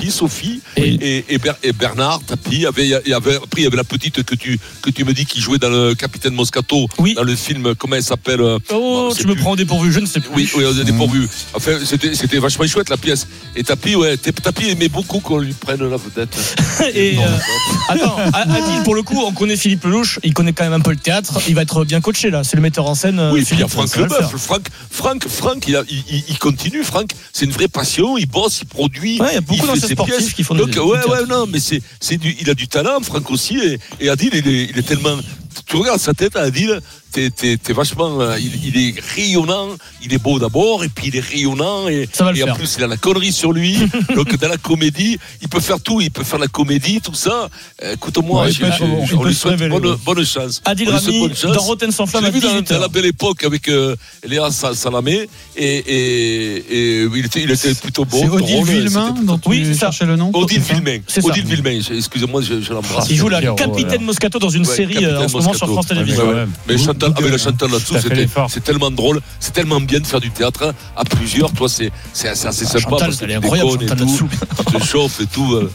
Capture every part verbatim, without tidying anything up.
Tapi, Sophie et, et, et, Ber, et Bernard Tapi. Il y avait, il y avait, après, il y avait la petite que tu, que tu me dis qui jouait dans le Capitaine Moscato, oui. dans le film, comment elle s'appelle? Oh, bon, tu me prends au dépourvu, je ne sais plus. Oui, oui, au dépourvu. Enfin, c'était, c'était vachement chouette la pièce. Et Tapi, ouais, Tapi aimait beaucoup qu'on lui prenne la vedette. Et bon, euh, attends, Adil, pour le coup, on connaît Philippe Lelouch, il connaît quand même un peu le théâtre, il va être bien coaché là, c'est le metteur en scène. Oui, puis il y a Franck Leboeuf. Franck, Franck, Franck, il, a, il, il continue. Franck, c'est une vraie passion. Il bosse, il produit. Ouais, il y a beaucoup d'anciens sportifs qui font Donc, du, ouais, du ouais, non, mais c'est, c'est du, il a du talent, Franck aussi. Et, et Adil, il est, il est tellement. Tu regardes sa tête, Adil, t'es, t'es, t'es vachement. Il, il est rayonnant. Il est beau d'abord, et puis il est rayonnant. Et, Ça va le et en faire. plus, il a la connerie sur lui. Donc, dans la comédie, il peut faire tout. Il peut faire la comédie, tout ça. Euh, écoute-moi, ouais, j'ai, j'ai, bon, on lui souhaite bonne, bonne chance. Adil Rami, dans Rotten sans flamme à dix-huit heures. À la belle époque avec euh, Léa Salamé et, et, et il, était, il était plutôt bon. C'est Odile Villemain dont oui, tu cherchais le nom. Odile Villemain. C'est Odile Villemain. Excusez-moi, je, je l'embrasse. Il joue la Capitaine Moscato dans une ouais, série euh, en ce moment sur France Télévisions. Ouais, ouais. Mais Chantal, avec le Chantal là-dessous, c'était, c'est tellement drôle, c'est tellement bien de faire du théâtre hein, à plusieurs. Toi, c'est, c'est assez, assez ah, sympa. Chantal, parce que elle est incroyable, Chantal là-dessous. Tu te chauffes et tout. Euh.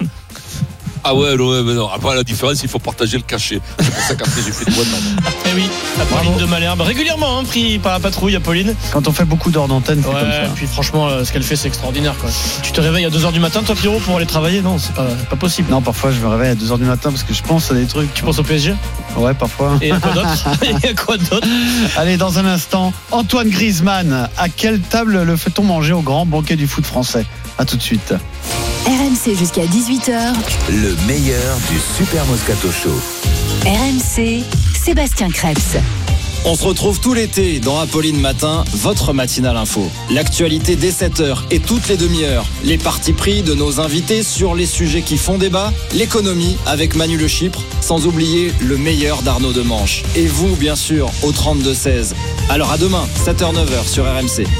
Ah ouais, non, mais non. Après, la différence, il faut partager le cachet. C'est pour ça qu'après, j'ai fait du one man. Eh oui, Apolline de Malherbe, régulièrement hein, pris par la patrouille, Apolline. Quand on fait beaucoup d'heures d'antenne, c'est ouais, comme ça. Et puis franchement, euh, ce qu'elle fait, c'est extraordinaire. Quoi. Tu te réveilles à deux heures du matin, toi, Pierrot, pour aller travailler? Non, c'est pas, pas possible. Non, parfois, je me réveille à deux heures du matin parce que je pense à des trucs. Tu penses au P S G? Ouais, parfois. Et à quoi d'autre? Et à quoi d'autre? Allez, dans un instant, Antoine Griezmann. À quelle table le fait-on manger au grand banquet du foot français? À tout de suite. R M C jusqu'à dix-huit heures. Le meilleur du Super Moscato Show. R M C, Sébastien Krebs. On se retrouve tout l'été dans Apolline Matin, votre matinale info. L'actualité dès sept heures et toutes les demi-heures. Les partis pris de nos invités sur les sujets qui font débat. L'économie avec Manu Le Chypre, sans oublier le meilleur d'Arnaud Demanche. Et vous, bien sûr, au trente-deux seize. Alors à demain, sept heures neuf heures sur R M C.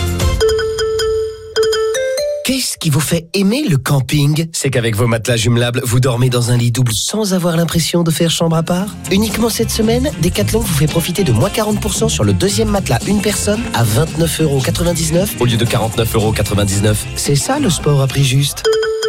Qu'est-ce qui vous fait aimer le camping? C'est qu'avec vos matelas jumelables, vous dormez dans un lit double sans avoir l'impression de faire chambre à part. Uniquement cette semaine, Decathlon vous fait profiter de moins quarante pour cent sur le deuxième matelas une personne à vingt-neuf euros quatre-vingt-dix-neuf au lieu de quarante-neuf euros quatre-vingt-dix-neuf. C'est ça le sport à prix juste.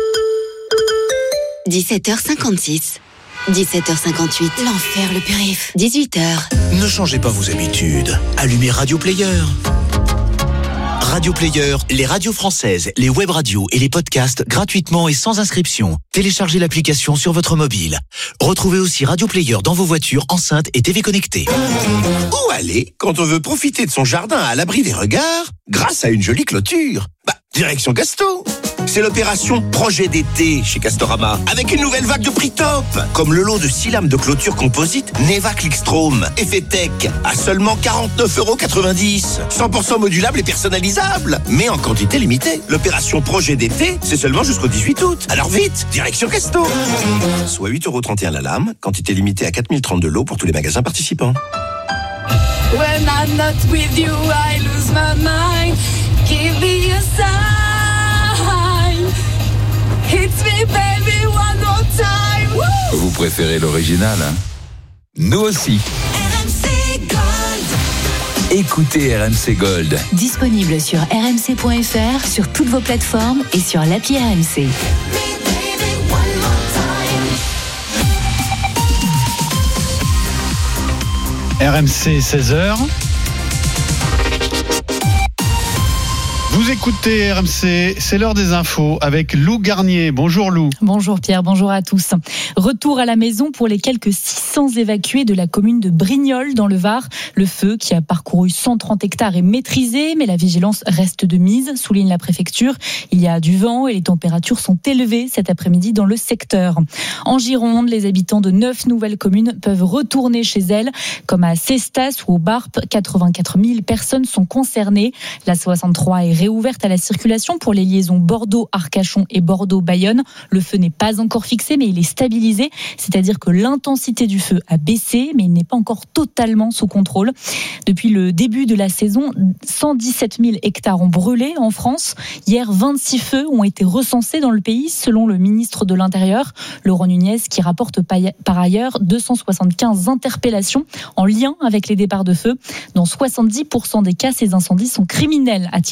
dix-sept heures cinquante-six. dix-sept heures cinquante-huit. L'enfer, le périph'. dix-huit heures. Ne changez pas vos habitudes. Allumez Radio Player. Radio Player, les radios françaises, les web radios et les podcasts gratuitement et sans inscription. Téléchargez l'application sur votre mobile. Retrouvez aussi Radio Player dans vos voitures, enceintes et T V connectées. Où aller quand on veut profiter de son jardin à l'abri des regards grâce à une jolie clôture? Bah, direction Gasto. C'est l'opération Projet d'été chez Castorama, avec une nouvelle vague de prix top, comme le lot de six lames de clôture composite Neva Clickstrom, effet tech, à seulement quarante-neuf euros quatre-vingt-dix. cent pour cent modulable et personnalisable, mais en quantité limitée. L'opération Projet d'été, c'est seulement jusqu'au dix-huit août. Alors vite, direction Casto. Soit huit euros trente et un la lame, quantité limitée à quatre mille trente de lots pour tous les magasins participants. When I'm not with you, I lose my mind. Give me a sign. Hits me baby one more time. Woo! Vous préférez l'original, hein? Nous aussi. R M C Gold. Écoutez R M C Gold. Disponible sur r m c point f r, sur toutes vos plateformes et sur l'appli R M C. R M C seize heures. Vous écoutez R M C, c'est l'heure des infos avec Lou Garnier. Bonjour Lou. Bonjour Pierre, bonjour à tous. Retour à la maison pour les quelques six cents évacués de la commune de Brignoles dans le Var. Le feu qui a parcouru cent trente hectares est maîtrisé, mais la vigilance reste de mise, souligne la préfecture. Il y a du vent et les températures sont élevées cet après-midi dans le secteur. En Gironde, les habitants de neuf nouvelles communes peuvent retourner chez elles, comme à Cestas ou au Barp. quatre-vingt-quatre mille personnes sont concernées. La soixante-trois est réouverte à la circulation pour les liaisons Bordeaux-Arcachon et Bordeaux-Bayonne. Le feu n'est pas encore fixé, mais il est stabilisé, c'est-à-dire que l'intensité du feu a baissé, mais il n'est pas encore totalement sous contrôle. Depuis le début de la saison, cent dix-sept mille hectares ont brûlé en France. Hier, vingt-six feux ont été recensés dans le pays, selon le ministre de l'Intérieur, Laurent Nunez, qui rapporte par ailleurs deux cent soixante-quinze interpellations en lien avec les départs de feu. Dans soixante-dix pour cent des cas, ces incendies sont criminels, a-t-il souligné.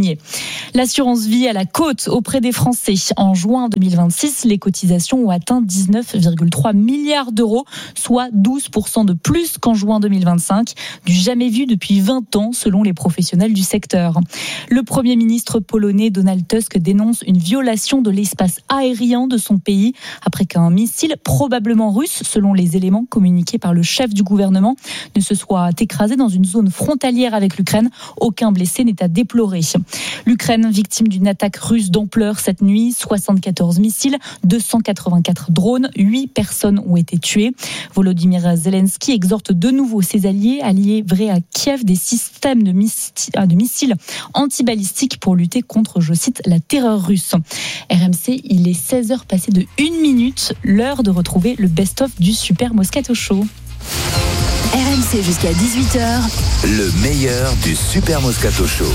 signé. L'assurance vie à la côte auprès des Français. En juin deux mille vingt-six, les cotisations ont atteint dix-neuf virgule trois milliards d'euros, soit douze pour cent de plus qu'en juin deux mille vingt-cinq, du jamais vu depuis vingt ans selon les professionnels du secteur. Le Premier ministre polonais Donald Tusk dénonce une violation de l'espace aérien de son pays après qu'un missile probablement russe, selon les éléments communiqués par le chef du gouvernement, ne se soit écrasé dans une zone frontalière avec l'Ukraine. Aucun blessé n'est à déplorer. L'Ukraine, victime d'une attaque russe d'ampleur cette nuit, soixante-quatorze missiles, deux cent quatre-vingt-quatre drones, huit personnes ont été tuées. Volodymyr Zelensky exhorte de nouveau ses alliés à livrer à Kiev des systèmes de, miss- de missiles antibalistiques pour lutter contre, je cite, la terreur russe. R M C, il est seize heures passées de une minute, l'heure de retrouver le best-of du Super Moscato Show. R M C jusqu'à dix-huit heures. Le meilleur du Super Moscato Show.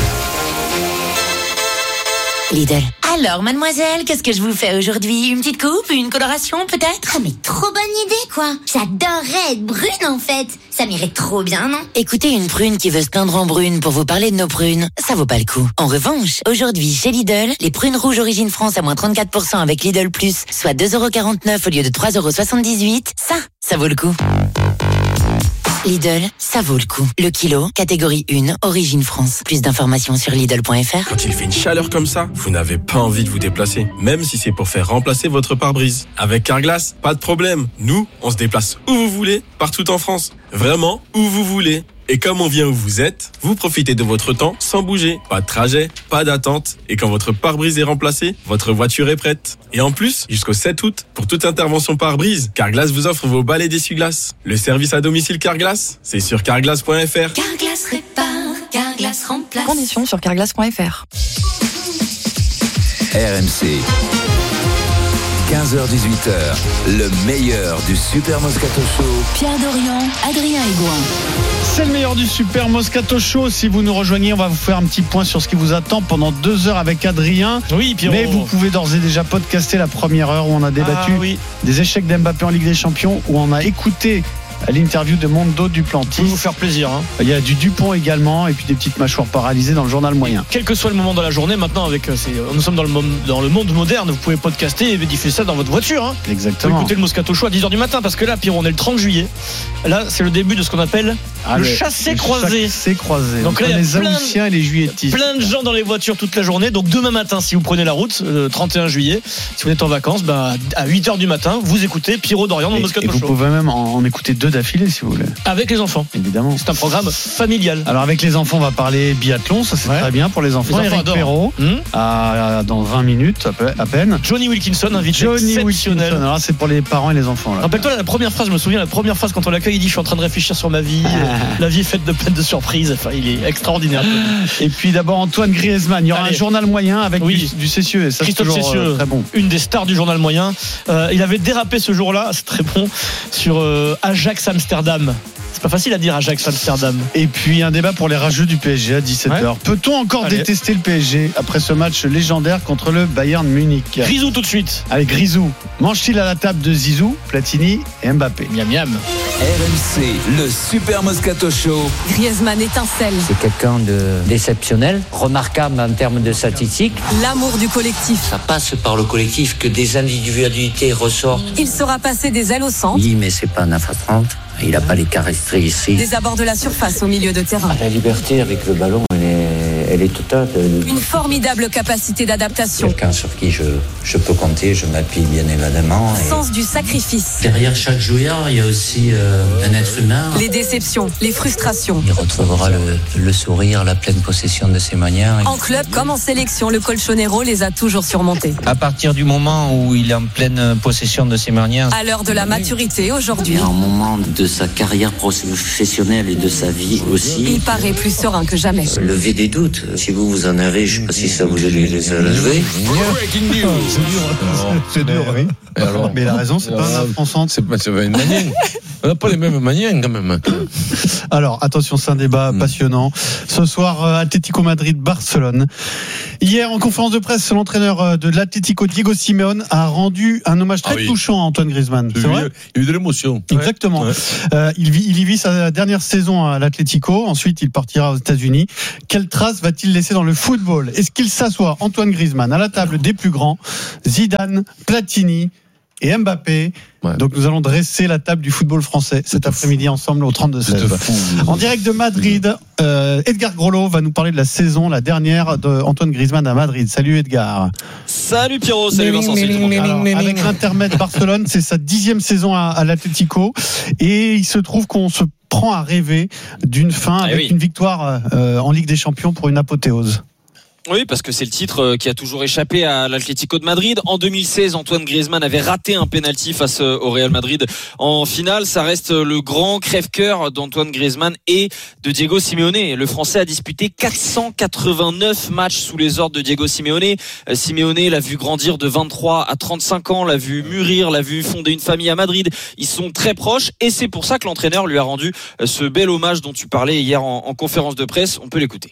Lidl. Alors, mademoiselle, qu'est-ce que je vous fais aujourd'hui? Une petite coupe? Une coloration, peut-être? Ah, mais trop bonne idée, quoi. J'adorerais être brune, en fait. Ça m'irait trop bien, non? Écoutez, une prune qui veut se teindre en brune pour vous parler de nos prunes, ça vaut pas le coup. En revanche, aujourd'hui, chez Lidl, les prunes rouges origine France à moins trente-quatre pour cent avec Lidl Plus, soit deux euros quarante-neuf au lieu de trois euros soixante-dix-huit. Ça, ça vaut le coup. Lidl, ça vaut le coup. Le kilo, catégorie un, origine France. Plus d'informations sur Lidl point F R. Quand il fait une chaleur comme ça, vous n'avez pas envie de vous déplacer, même si c'est pour faire remplacer votre pare-brise. Avec Carglass, pas de problème. Nous, on se déplace où vous voulez, partout en France. Vraiment, où vous voulez. Et comme on vient où vous êtes, vous profitez de votre temps sans bouger. Pas de trajet, pas d'attente. Et quand votre pare-brise est remplacé, votre voiture est prête. Et en plus, jusqu'au sept août, pour toute intervention pare-brise, Carglass vous offre vos balais d'essuie-glace. Le service à domicile Carglass, c'est sur carglass point F R. Carglass répare, Carglass remplace. Conditions sur carglass point F R. R M C. quinze heures dix-huit heures, le meilleur du Super Moscato Show. Pierre Dorian, Adrien Aigouin. C'est le meilleur du Super Moscato Show. Si vous nous rejoignez, on va vous faire un petit point sur ce qui vous attend pendant deux heures avec Adrien. Oui, Pierrot. Mais vous pouvez d'ores et déjà podcaster la première heure où on a débattu ah, oui. des échecs d'Mbappé en Ligue des Champions, où on a écouté l'interview de Mondo Duplantis. Vous vous faire plaisir. Hein. Il y a du Dupont également et puis des petites mâchoires paralysées dans le journal moyen. Quel que soit le moment de la journée, maintenant, avec c'est, nous sommes dans le, dans le monde moderne, vous pouvez podcaster et diffuser ça dans votre voiture. Hein. Exactement. Vous écoutez le Moscato Show à dix heures du matin parce que là, Pierrot, on est le trente juillet. Là, c'est le début de ce qu'on appelle ah, le chassé-croisé. Chassé-croisé. Donc là, il y a les plein, Aoussiens et les Juilletistes. Plein de gens dans les voitures toute la journée. Donc demain matin, si vous prenez la route, le trente et un juillet, si vous êtes en vacances, bah, à huit heures du matin, vous écoutez Pierrot Dorian dans le Moscato et Show. Vous pouvez même en, en écouter deux d'affilée si vous voulez. Avec les enfants. Évidemment. C'est un programme familial. Alors avec les enfants, on va parler biathlon, ça c'est ouais. très bien pour les enfants. Les enfants Eric Perrault, mmh. à, dans vingt minutes à, peu, à peine. Johnny Wilkinson, invité Johnny exceptionnel. Wilkinson. Alors c'est pour les parents et les enfants. Là. Rappelle-toi la première phrase, je me souviens, la première phrase quand on l'accueille, il dit je suis en train de réfléchir sur ma vie. La vie est faite de plein de surprises. Enfin, il est extraordinaire. Et puis d'abord Antoine Griezmann. Il y aura Allez. un journal moyen avec oui. du, du Cessieux. Ça, Christophe c'est toujours, Cessieux, euh, très bon. Une des stars du journal moyen. Euh, il avait dérapé ce jour-là, c'est très bon, sur euh, Ajax Amsterdam. C'est pas facile à dire Ajax Amsterdam. Et puis un débat pour les rageux du P S G à dix-sept heures. Ouais. Peut-on encore Allez. détester le P S G après ce match légendaire contre le Bayern Munich? Grisou tout de suite. Allez, Grisou. Mange-t-il à la table de Zizou, Platini et Mbappé? Miam miam. R M C, le Super Moscato Show. Griezmann étincelle. C'est quelqu'un de d'exceptionnel, remarquable en termes de statistiques. L'amour du collectif. Ça passe par le collectif que des individualités ressortent. Il saura passer des ailes au centre. Oui, mais c'est pas un neuf à trente. Il n'a pas les caractéristiques. Des abords de la surface au milieu de terrain. La liberté avec le ballon, elle est, elle est totale. Une formidable capacité d'adaptation. Quelqu'un sur qui je, je peux compter, je m'appuie bien évidemment. Et... Sens du sacrifice. Derrière chaque joueur, il y a aussi euh, un être humain. Les déceptions, les frustrations. Il retrouvera le, le sourire, la pleine possession de ses manières. En club comme en sélection, le Colchonero les a toujours surmontés. À partir du moment où il est en pleine possession de ses manières. À l'heure de la maturité aujourd'hui. Un moment de sa carrière professionnelle et de sa vie aussi. Il paraît plus serein que jamais. Lever des doutes. Si vous vous en avez, je ne sais pas si ça vous a les a levé. C'est dur. C'est dur, oui. Alors, mais il a raison, c'est pas un France. C'est pas une manière. On n'a pas les mêmes manières quand même. Alors, attention, c'est un débat mmh. passionnant. Ce soir, euh, Atlético Madrid-Barcelone. Hier, en conférence de presse, l'entraîneur de l'Atlético, Diego Simeone, a rendu un hommage très ah oui. touchant à Antoine Griezmann. C'est vrai ? Il y a eu de l'émotion. Exactement. Ouais. Euh, il, vit, il y vit sa dernière saison à l'Atlético. Ensuite, il partira aux États-Unis. Quelle trace va-t-il laisser dans le football ? Est-ce qu'il s'assoit, Antoine Griezmann, à la table des plus grands, Zidane, Platini et Mbappé? Ouais. Donc nous allons dresser la table du football français cet c'est après-midi fou. Ensemble au trente-deux seize. En direct de Madrid, euh, Edgar Grolot va nous parler de la saison, la dernière d'Antoine Griezmann à Madrid. Salut Edgar. Salut Pierrot, salut Vincent. Alors, avec l'Intermed Barcelone, c'est sa dixième saison à, à l'Atlético et il se trouve qu'on se prend à rêver d'une fin avec eh oui. une victoire euh, en Ligue des Champions pour une apothéose. Oui, parce que c'est le titre qui a toujours échappé à l'Atlético de Madrid. En deux mille seize, Antoine Griezmann avait raté un penalty face au Real Madrid en finale. Ça reste le grand crève-cœur d'Antoine Griezmann et de Diego Simeone. Le Français a disputé quatre cent quatre-vingt-neuf matchs sous les ordres de Diego Simeone. Simeone l'a vu grandir de vingt-trois à trente-cinq ans, l'a vu mûrir, l'a vu fonder une famille à Madrid. Ils sont très proches et c'est pour ça que l'entraîneur lui a rendu ce bel hommage dont tu parlais hier en, en conférence de presse. On peut l'écouter.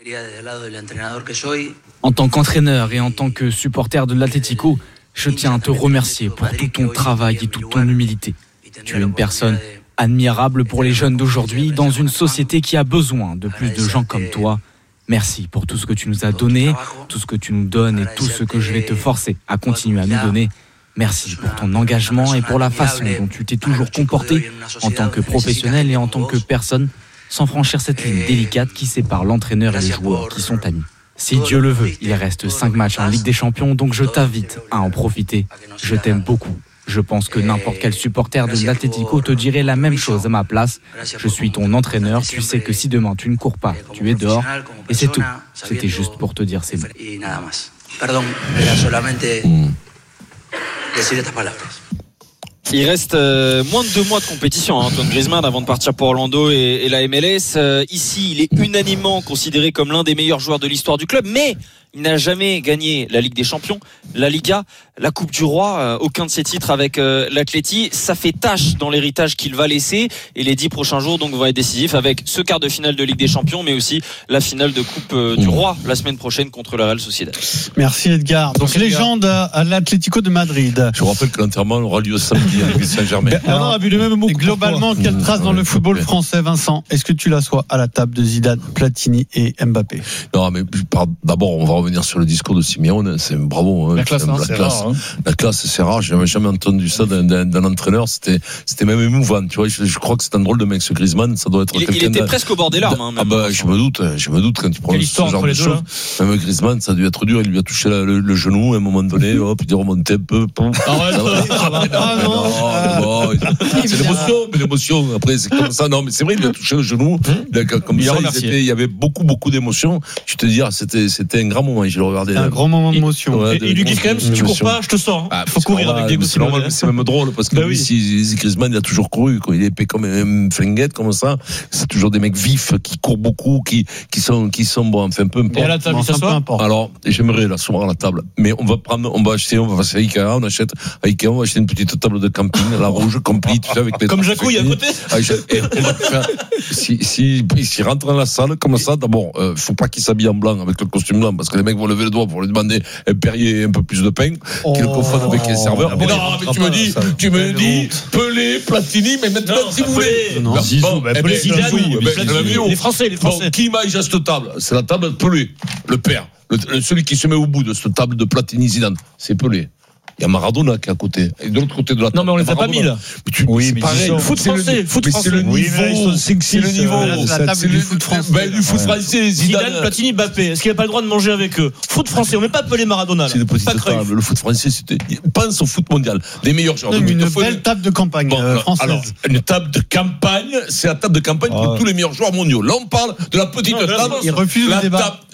En tant qu'entraîneur et en tant que supporter de l'Atlético, je tiens à te remercier pour tout ton travail et toute ton humilité. Tu es une personne admirable pour les jeunes d'aujourd'hui dans une société qui a besoin de plus de gens comme toi. Merci pour tout ce que tu nous as donné, tout ce que tu nous donnes et tout ce que je vais te forcer à continuer à nous donner. Merci pour ton engagement et pour la façon dont tu t'es toujours comporté en tant que professionnel et en tant que personne, sans franchir cette ligne délicate qui sépare l'entraîneur et les joueurs qui sont amis. Si Dieu le veut, il reste cinq matchs en Ligue des Champions, donc je t'invite à en profiter. Je t'aime beaucoup. Je pense que n'importe quel supporter de l'Atlético te dirait la même chose à ma place. Je suis ton entraîneur, tu sais que si demain tu ne cours pas, tu es dehors. Et c'est tout. C'était juste pour te dire ces mots. Il reste euh, moins de deux mois de compétition, hein, Antoine Griezmann, avant de partir pour Orlando et, et la M L S. Euh, ici, il est unanimement considéré comme l'un des meilleurs joueurs de l'histoire du club, mais il n'a jamais gagné la Ligue des Champions, la Liga, la Coupe du Roi, euh, aucun de ses titres avec euh, l'Atleti. Ça fait tâche dans l'héritage qu'il va laisser et les dix prochains jours donc vont être décisifs avec ce quart de finale de Ligue des Champions, mais aussi la finale de Coupe euh, du Roi la semaine prochaine contre le Real Sociedad. Merci Edgar. Donc légende à l'Atlético de Madrid. Je vous rappelle que l'enterrement aura lieu samedi à l'Église Saint-Germain. Alors, a vu le même mot globalement, quelle trace dans le football français, Vincent? Est-ce que tu l'assois à la table de Zidane, Platini et Mbappé? Non, mais d'abord, on va revenir sur le discours de Simeone. C'est bravo. Hein. La classe, hein, la, c'est classe. Rare, hein. La classe, c'est rare. J'ai jamais entendu ça d'un, d'un, d'un entraîneur. C'était, c'était même émouvant. Tu vois, je, je crois que c'est un drôle de mec, ce Griezmann. Ça doit être il, quelqu'un. Il était de... presque au bord des larmes. Hein, ah bah, je me doute, je me doute quand tu prends ce genre de choses. Même Griezmann, ça a dû être dur. Il lui a touché la, le, le genou à un moment donné. Hop, il est remonté un peu. Ah non. C'est l'émotion, mais l'émotion. Après, c'est comme ça. Non, mais c'est vrai, il lui a touché le genou. Comme ça, il y avait beaucoup, beaucoup d'émotions. Je te dis, c'était, c'était un grand moment. Je le regardais. Un grand moment d'émotion. Ouais, et, et lui dit quand même, si tu cours pas, je te sors. Il faut courir avec Diego Simeone. C'est même drôle parce que bah lui, oui. si Griezmann, il a toujours couru. Quoi. Il est épais comme une flinguette, comme ça. C'est toujours des mecs vifs qui courent beaucoup, qui, qui sont, qui sont bon, enfin, peu importe. Et à la table, ça soit. Alors, j'aimerais l'asseoir à la table. Mais on va prendre, on va acheter, on va passer à Ikea, on achète à Ikea, on va acheter une petite table de camping, la rouge, complète, tu sais, avec les. Comme Jacouille à côté. Et on va faire, si, si, s'il rentre dans la salle, comme ça, d'abord, euh, faut pas qu'il s'habille en blanc avec le costume blanc, parce que les mecs vont lever le doigt pour lui demander un Perrier et un peu plus de pain, oh, qu'il le confondent avec oh, les serveurs. Oh, mais non, mais tu me dis, ça, tu me dis, Pelé, Platini, mais maintenant, non, si vous voulez. Non, Zizou, ben, Pelé, Zidane, les Français, les Français. Bon, qui mange à cette table? C'est la table de Pelé, le père. Le, celui qui se met au bout de cette table de Platini Zidane, c'est Pelé. Il y a Maradona qui est à côté. Et de l'autre côté de la table. Non, mais on les a pas mis là. Mais tu, oui, c'est mais pareil. Le foot français, le foot français. C'est le niveau. C'est le niveau. C'est la table du foot français. Ben, du foot français. Zidane, Platini, Mbappé. Est-ce qu'il n'a pas le droit de manger avec eux? Foot français. On met pas Pelé, Maradona. C'est une petite table. Le foot français, c'était. Pense au foot mondial. Les meilleurs joueurs. Une belle table de campagne française. Alors, une table de campagne, c'est la table de campagne pour tous les meilleurs joueurs mondiaux. Là, on parle de la petite table. Il refuse le débat.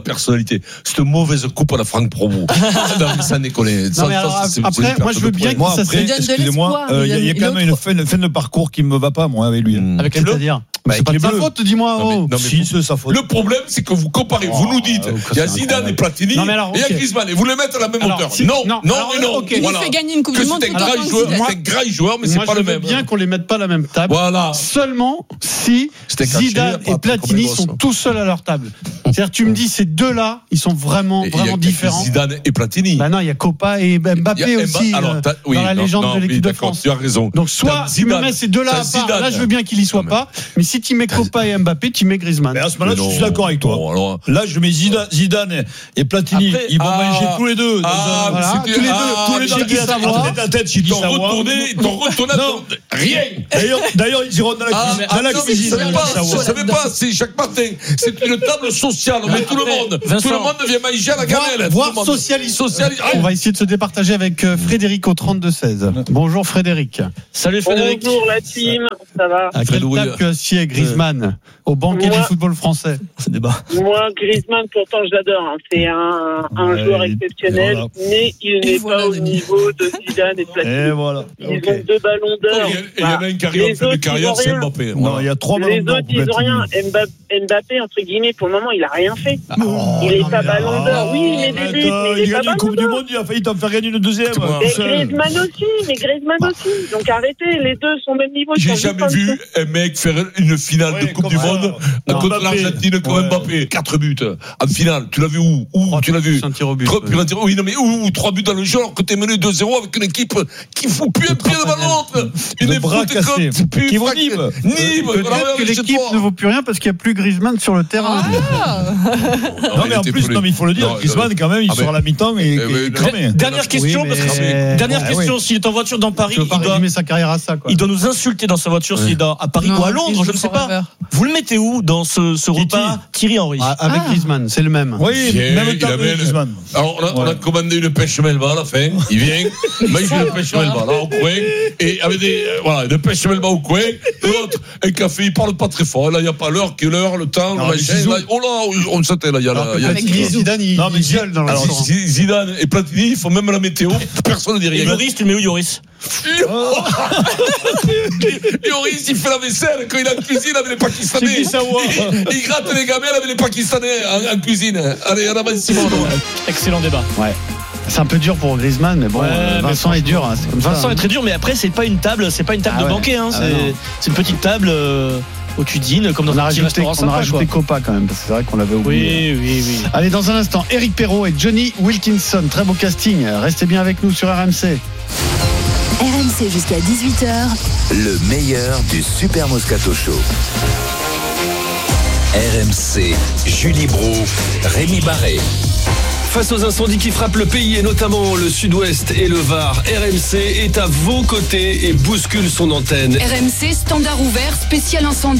personnalité. Cette mauvaise coupe à la Franck Provo. Non, mais ça déconne. Non, mais alors, après, moi, je veux bien que Moi, ça après, se excusez-moi, il y a, y a quand même une fin, une fin de parcours qui me va pas, moi, avec lui. Avec c'est-à-dire Bah, c'est pas de sa faute, dis-moi. Non, mais- oh. non, mais Si, vous- c'est sa faute. Le problème, c'est que vous comparez, vous nous dites, oh, il y a c'est Zidane et Platini, Non, mais alors, et il y a ok. Griezmann, et vous les mettez à la même Alors, hauteur. si- non, non, non, alors, et non. ok. Il nous Voilà. fait gagner une Coupe Que du Monde c'est un tout le temps grand que joueur, Zidane. c'est un grand joueur, mais c'est Moi, pas je le veux même. bien qu'on les mette pas à la même table. Voilà. Seulement si C'était caché, Zidane après, et après, Platini comme les sont gosses. tout seuls à leur table. C'est-à-dire, tu me dis, ces deux-là, ils sont vraiment, Et il y a vraiment que différents. Zidane et Platini. Bah non, il y a Copa et Il y Mbappé a Mba- aussi alors, euh, t'as- oui, dans la non, légende non, de oui, l'équipe de d'accord, France. tu as raison. Donc soit T'as tu me Zidane, mets ces deux-là t'as à part, Zidane. là je veux bien qu'il y soit Non, mais- pas, mais si tu mets Copa et Mbappé, tu mets Griezmann. Mais à ce moment-là, Mais je suis non. d'accord avec toi. Bon, alors- Là, je mets Zidane, Zidane et Platini. Après- ils vont Ah. manger tous les deux. dans Ah, un- mais Voilà, c'était- tous les deux, ah, tous les mais deux j'ai qui dit savoir. Tête à tête, j'ai Ils dit t'ont savoir. retourné, ils t'ont retourné. Non. Rien. D'ailleurs, d'ailleurs, ils iront dans la Ah, cuisine. ah, Dans la non, mais cuisine. je savais ils pas, vont je savoir. savais pas, c'est Jacques Martin. C'est une table sociale, on met tout le monde. Vincent. Tout le monde vient manger à la Voir, gamelle. voir Tout le monde. socialiste. Socialiste. On va essayer de se départager avec euh, Frédéric au trente-deux seize. Bonjour Frédéric. Salut Frédéric. Bonjour la team, ça va? À quelle Fredou, table oui. tu assieds Griezmann au banquet Moi- du football français? C'est débat. Moi, Griezmann, pourtant je l'adore. hein. C'est un, un Ouais, joueur et exceptionnel, voilà. mais il Et n'est voilà, pas au Denis. niveau de Zidane et de Platini. Et voilà. Ils Ok. ont deux ballons Oh, d'or. Il y a- il y en a un qui arrive Les en fin de autres, ils carrière, ont c'est rien. Mbappé. Non, il y a trois Les ballons d'or autres, pour ils ont Platini. rien. Mbappé, Mbappé, entre guillemets, pour le moment, il a rien fait. Oh, il est non, pas mais ballon là- d'or. Oui, il met des Arrête, buts, euh, mais il il a est pas gagné une Coupe ballon du d'or. Monde, il a failli t'en faire gagner une deuxième. Écoute-moi. Mais Seul. Griezmann aussi, mais Griezmann aussi. Donc arrêtez, les deux sont au même niveau. ils J'ai sont jamais juste en vu dessous. un mec faire une finale de Ouais, Coupe comme du ça. Monde Non, contre Mbappé. l'Argentine comme Ouais. Mbappé. Quatre buts en finale. Tu l'as vu où? Où tu l'as vu? C'est un tir au but. Trois- ouais. un tir- Oui, non, mais où? Trois buts dans le jeu alors que t'es mené deux zéro avec une équipe qui fout plus un pied devant l'autre. Une Le bras écoute cassé. comme- plus Qui vont frac- Nîmes. Nîmes. Peut-être voilà, que chez l'équipe toi. ne vaut plus rien parce qu'il n'y a plus Griezmann sur le terrain. Ah. Non, mais en plus, non, mais il faut le dire, Non, Griezmann, quand même, il Ah, mais- sort à la mi-temps et Eh, il mais- est cramé. Dernière question, Oui, parce que mais- c'est- dernière Ah, question, oui. s'il est en voiture dans Paris, Tu veux pas il doit, résumer sa carrière à ça, quoi. il doit nous insulter dans sa voiture s'il est dans- à Paris Non, ou à Londres, Griezmann je ne sais pas. forever. Vous le mettez où dans ce, ce Titi. repas Thierry Henry? Ah, avec Ah. Griezmann, c'est le même. Oui, Viens, même il temps que amène- Griezmann. Alors, on a, on a Ouais. commandé une pêche melba à la fin. Il vient, mange une pêche melba là au coin. Et avec des, euh, voilà, une pêche melba au coin. Et l'autre, un café, il parle pas très fort. Là, il n'y a pas l'heure, quelle heure, le temps, Non, le mais machin. Zizou. Là, oh là, on s'attend là. Il y a Alors la- que il y a la- Avec Platini et Zidane, ils Non, mais ils Zi- gueulent dans le Alors, restaurant. Z- Zidane et Platini, ils font même la météo. Personne ne dit Et rien. Lloris, tu le mets où Lloris? Lloris, il fait la vaisselle quand il est en cuisine avec les Pakistanais. C'est qui ça, ouais. il, il gratte les gamelles avec les Pakistanais en, en cuisine. Allez, en avant, Simon. Excellent débat. Ouais. C'est un peu dur pour Griezmann, mais bon, Ouais, euh, mais Vincent est dur. hein, c'est comme Vincent ça, hein. est très dur, mais après, c'est pas une table, c'est pas une table Ah de ouais. banquet, hein, Ah c'est, non. c'est une petite table euh, où tu dînes, comme dans On a un petit rajouté, restaurant on a sympa, rajouté quoi. Copa quand même, parce que c'est vrai qu'on l'avait oublié. Oui, oui, oui. Allez, dans un instant, Eric Perrault et Johnny Wilkinson. Très beau casting. Restez bien avec nous sur R M C. R M C jusqu'à dix-huit heures. Le meilleur du Super Moscato Show. R M C, Julie Bro, Rémi Barré. Face aux incendies qui frappent le pays et notamment le sud-ouest et le Var, R M C est à vos côtés et bouscule son antenne. R M C, standard ouvert, spécial incendie.